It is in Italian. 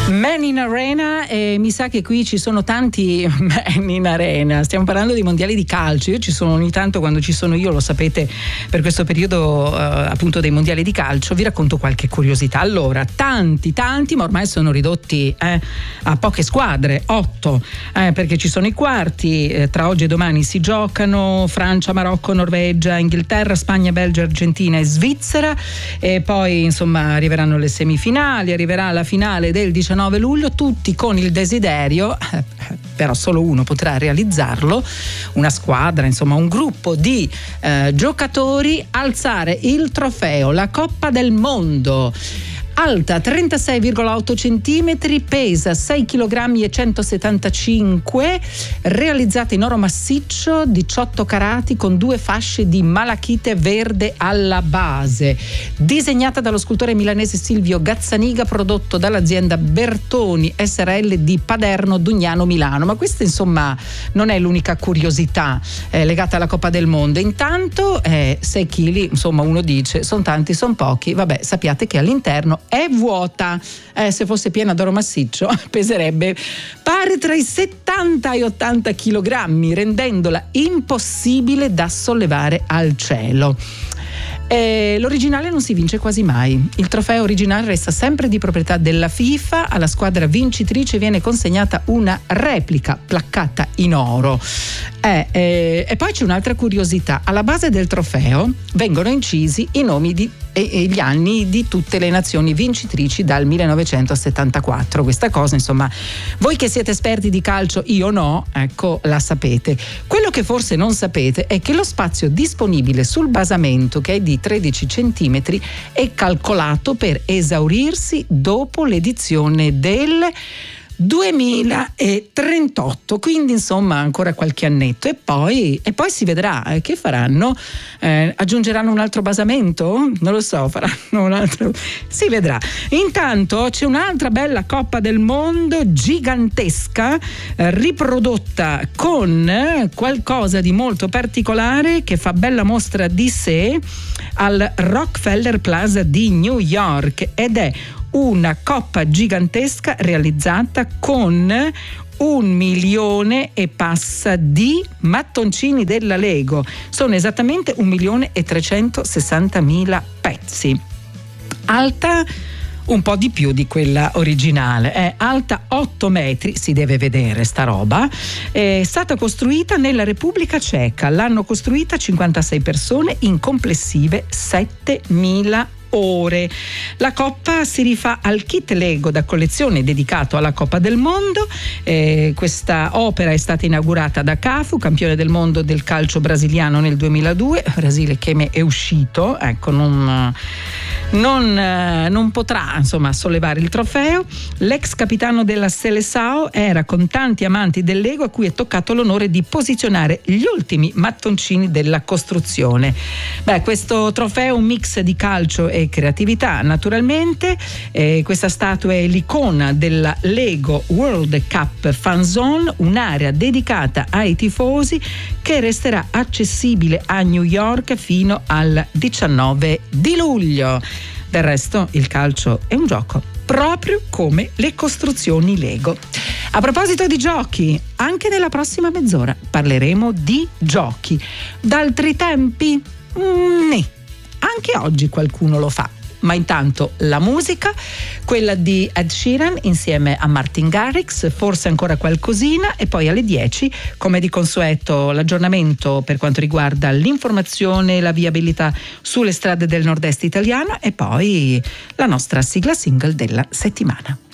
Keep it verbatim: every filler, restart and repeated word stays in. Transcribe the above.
Man in Arena, e mi sa che qui ci sono tanti man in arena. Stiamo parlando dei mondiali di calcio. Io ci sono ogni tanto, quando ci sono io, lo sapete, per questo periodo eh, appunto dei mondiali di calcio, vi racconto qualche curiosità. Allora, tanti tanti, ma ormai sono ridotti eh, a poche squadre, otto, eh, perché ci sono i quarti, eh, tra oggi e domani si giocano Francia, Marocco, Norvegia, Inghilterra, Spagna, Belgio, Argentina e Svizzera, e poi insomma arriveranno le semifinali, arriverà la finale del diciannove luglio, tutti con il desiderio, eh, però solo uno potrà realizzarlo, una squadra, insomma un gruppo di eh, giocatori, alzare il trofeo, la Coppa del Mondo. Alta trentasei virgola otto centimetri, pesa sei chilogrammi e centosettantacinque, realizzata in oro massiccio diciotto carati con due fasce di malachite verde alla base, disegnata dallo scultore milanese Silvio Gazzaniga, prodotto dall'azienda Bertoni S R L di Paderno, Dugnano, Milano. Ma questa insomma non è l'unica curiosità eh, legata alla Coppa del Mondo. Intanto eh, sei chili, insomma uno dice sono tanti, sono pochi, vabbè, sappiate che all'interno è vuota, eh, se fosse piena d'oro massiccio peserebbe pari tra i settanta e i ottanta chilogrammi, rendendola impossibile da sollevare al cielo. Eh, l'originale non si vince quasi mai. Il trofeo originale resta sempre di proprietà della FIFA. Alla squadra vincitrice viene consegnata una replica placcata in oro. Eh, eh, e poi c'è un'altra curiosità: alla base del trofeo vengono incisi i nomi di, e, e gli anni di tutte le nazioni vincitrici dal millenovecentosettantaquattro. Questa cosa, insomma, voi che siete esperti di calcio, io no, ecco, la sapete. Quello che forse non sapete è che lo spazio disponibile sul basamento, che è di tredici centimetri, è calcolato per esaurirsi dopo l'edizione del duemilatrentotto, quindi insomma ancora qualche annetto, e poi, e poi si vedrà eh, che faranno, eh, aggiungeranno un altro basamento, non lo so, faranno un altro, si vedrà. Intanto c'è un'altra bella Coppa del Mondo gigantesca, eh, riprodotta con eh, qualcosa di molto particolare che fa bella mostra di sé al Rockefeller Plaza di New York, ed è una coppa gigantesca realizzata con un milione e passa di mattoncini della Lego. Sono esattamente un milione e trecentosessantamila pezzi. Alta un po' di più di quella originale, è alta otto metri, si deve vedere sta roba. È stata costruita nella Repubblica Ceca, l'hanno costruita cinquantasei persone in complessive settemila ore. La coppa si rifà al kit Lego da collezione dedicato alla Coppa del Mondo. Eh, questa opera è stata inaugurata da Cafu, campione del mondo del calcio brasiliano nel duemiladue, Brasile che me è uscito, ecco, non, non, non potrà insomma sollevare il trofeo. L'ex capitano della Seleção era con tanti amanti del Lego a cui è toccato l'onore di posizionare gli ultimi mattoncini della costruzione. Beh, questo trofeo è un mix di calcio e creatività, naturalmente. Eh, questa statua è l'icona della Lego World Cup Fan Zone, un'area dedicata ai tifosi che resterà accessibile a New York fino al diciannove di luglio. Del resto il calcio è un gioco, proprio come le costruzioni Lego. A proposito di giochi, anche nella prossima mezz'ora parleremo di giochi d'altri tempi. Mm, nì. Anche oggi qualcuno lo fa, ma intanto la musica, quella di Ed Sheeran insieme a Martin Garrix, forse ancora qualcosina, e poi alle dieci, come di consueto, l'aggiornamento per quanto riguarda l'informazione e la viabilità sulle strade del nord-est italiano, e poi la nostra sigla single della settimana.